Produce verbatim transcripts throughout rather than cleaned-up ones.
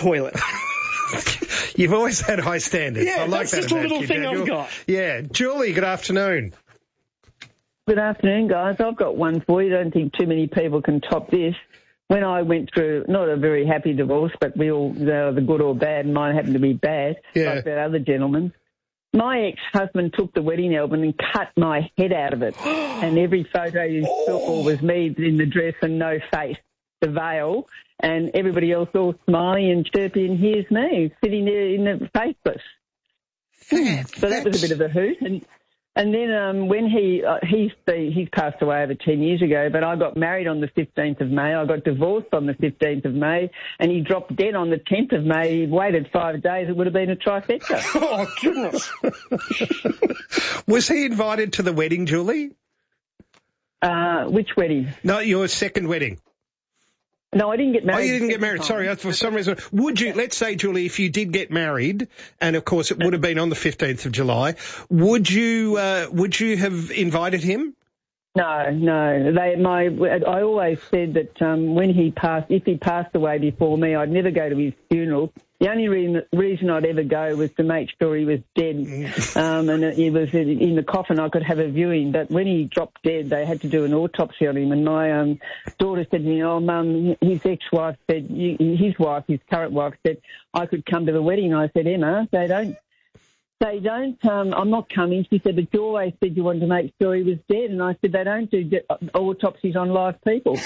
toilet. You've always had high standards. Yeah, I like that's that just a about little you, thing Daniel. I've got. Yeah. Julie, good afternoon. Good afternoon, guys. I've got one for you. I don't think too many people can top this. When I went through, not a very happy divorce, but we all, they were the good or bad, and mine happened to be bad, Yeah. like that other gentleman. My ex-husband took the wedding album and cut my head out of it. And every photo you saw was me in the dress and no face, the veil, and everybody else all smiling and chirpy, and here's me sitting there in the faceless. That, So that was a bit of a hoot. And and then um, when he uh, he's he's passed away over ten years ago, but I got married on the fifteenth of May. I got divorced on the fifteenth of May, and he dropped dead on the tenth of May. He waited five days. It would have been a trifecta. Oh, goodness. Was he invited to the wedding, Julie? Uh, which wedding? No, your second wedding. No, I didn't get married. Oh, you didn't get the married. second Sorry, time. for some reason. Would you, let's say, Julie, if you did get married, and of course it would have been on the fifteenth of July, would you, uh, would you have invited him? No, no. They, my, I always said that um, when he passed, if he passed away before me, I'd never go to his funeral. The only reason, reason I'd ever go was to make sure he was dead, um, and he was in, in the coffin. I could have a viewing, but when he dropped dead, they had to do an autopsy on him. And my um, daughter said to me, "Oh, Mum," his ex-wife said, you, his wife, his current wife said, "I could come to the wedding." I said, "Emma, they don't." They don't, um, I'm not coming. She said, "But you always said you wanted to make sure he was dead." And I said, "They don't do de- autopsies on live people."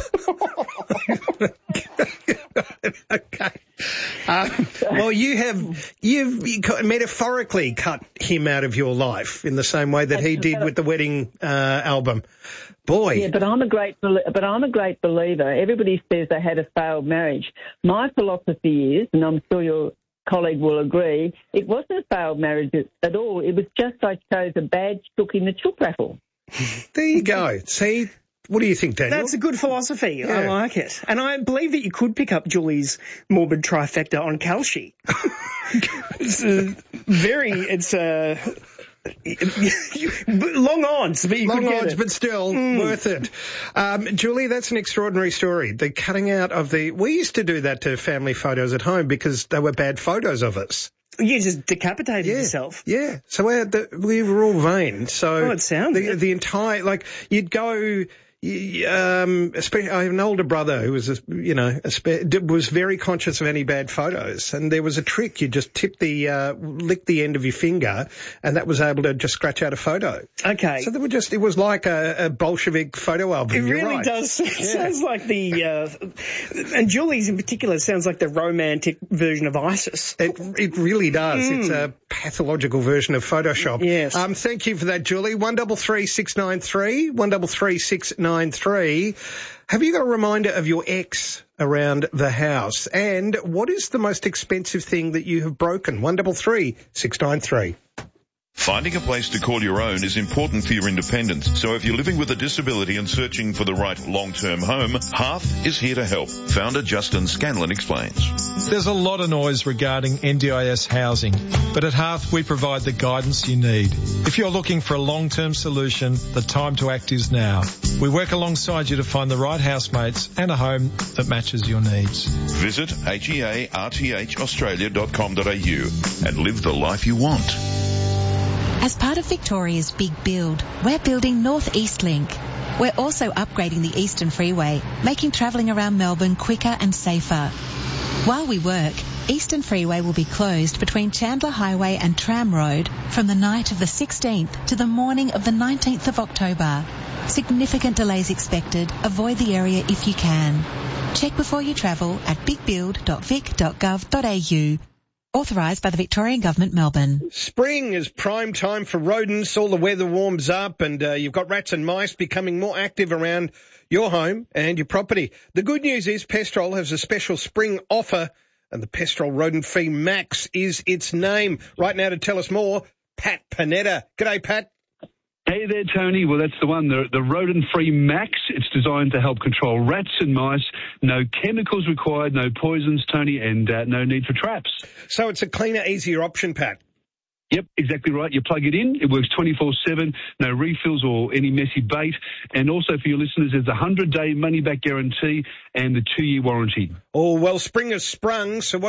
Okay. Um, well, you have, you've you cut- metaphorically cut him out of your life in the same way that he did with the wedding uh, album. Boy. Yeah, but I'm a great, but I'm a great believer. Everybody says they had a failed marriage. My philosophy is, and I'm sure your colleague will agree, it wasn't a failed marriage at all. It was just I chose a bad chook in the chook raffle. There you go. See? What do you think, Daniel? That's a good philosophy. Yeah. I like it. And I believe that you could pick up Julie's morbid trifecta on Kalshi. It's a very, it's a... long odds, but you Long could get odds, it. but still Mm. worth it. Um, Julie, that's an extraordinary story. The cutting out of the... We used to do that to family photos at home because they were bad photos of us. You just decapitated Yeah, yourself. yeah. So we, had the, we were all vain. So Oh, it sounds the, it. the entire, like, you'd go... y- Um, especially, I have an older brother who was, a, you know, a spe- d- was very conscious of any bad photos, and there was a trick. You just tip the, uh, lick the end of your finger, and that was able to just scratch out a photo. Okay. So they were just, it was like a, a Bolshevik photo album. It You're really right. does. It Yeah. sounds like the, uh, and Julie's in particular sounds like the romantic version of ISIS. It, it really does. Mm. It's a pathological version of Photoshop. Yes. Um, thank you for that, Julie. One double three six nine three, one double three six nine three. Have you got a reminder of your ex around the house? And what is the most expensive thing that you have broken? One double three six nine three. Finding a place to call your own is important for your independence. So if you're living with a disability and searching for the right long-term home, Hearth is here to help. Founder Justin Scanlon explains. There's a lot of noise regarding N D I S housing, but at Hearth we provide the guidance you need. If you're looking for a long-term solution, the time to act is now. We work alongside you to find the right housemates and a home that matches your needs. Visit H E A R T H australia dot com dot a u and live the life you want. As part of Victoria's Big Build, we're building North East Link. We're also upgrading the Eastern Freeway, making travelling around Melbourne quicker and safer. While we work, Eastern Freeway will be closed between Chandler Highway and Tram Road from the night of the sixteenth to the morning of the nineteenth of October. Significant delays expected. Avoid the area if you can. Check before you travel at big build dot vic dot gov dot a u. Authorised by the Victorian Government, Melbourne. Spring is prime time for rodents. All the weather warms up and uh, you've got rats and mice becoming more active around your home and your property. The good news is Pestrol has a special spring offer and the Pestrol Rodent Free Max is its name. Right now to tell us more, Pat Panetta. G'day, Pat. Hey there, Tony. Well, that's the one, the, the rodent-free Max. It's designed to help control rats and mice. No chemicals required, no poisons, Tony, and uh, no need for traps. So it's a cleaner, easier option, Pat. Yep, exactly right. You plug it in. It works twenty-four seven, no refills or any messy bait. And also for your listeners, there's a one hundred day money-back guarantee and the two year warranty. Oh, well, spring has sprung, so what